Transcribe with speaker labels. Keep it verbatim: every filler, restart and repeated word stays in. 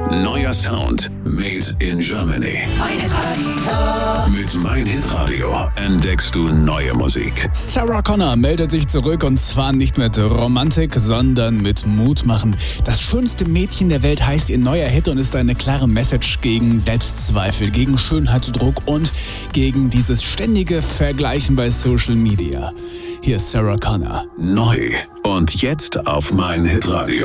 Speaker 1: Neuer Sound made in Germany.
Speaker 2: Mein Hitradio.
Speaker 1: Mit Mein Hitradio entdeckst du neue Musik.
Speaker 3: Sarah Connor meldet sich zurück und zwar nicht mit Romantik, sondern mit Mut machen. Das schönste Mädchen der Welt heißt ihr neuer Hit und ist eine klare Message gegen Selbstzweifel, gegen Schönheitsdruck und gegen dieses ständige Vergleichen bei Social Media. Hier ist Sarah Connor.
Speaker 1: Neu und jetzt auf Mein Hitradio.